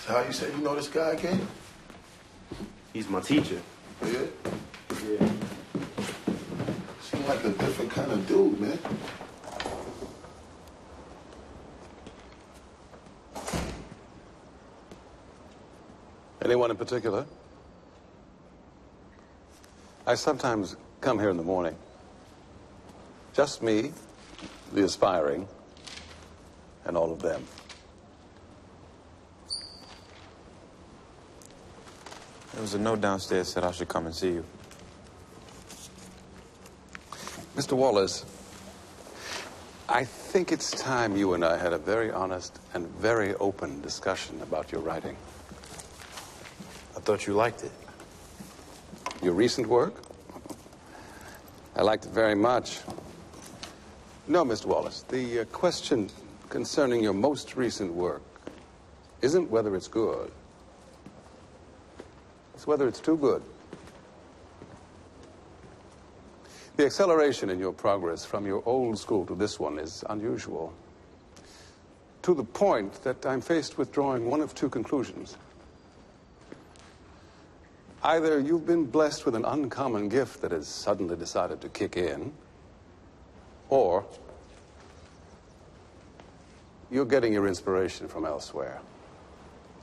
So how you say you know this guy again? He's my teacher. Yeah? Yeah. Seems like a different kind of dude, man. Anyone in particular? I sometimes come here in the morning. Just me, the aspiring, and all of them. There was a note downstairs said I should come and see you. Mr. Wallace, I think it's time you and I had a very honest and very open discussion about your writing. I thought you liked it. Your recent work? I liked it very much. No, Mr. Wallace, the question concerning your most recent work isn't whether it's good. It's whether it's too good. The acceleration in your progress from your old school to this one is unusual. To the point that I'm faced with drawing one of two conclusions. Either you've been blessed with an uncommon gift that has suddenly decided to kick in, or you're getting your inspiration from elsewhere.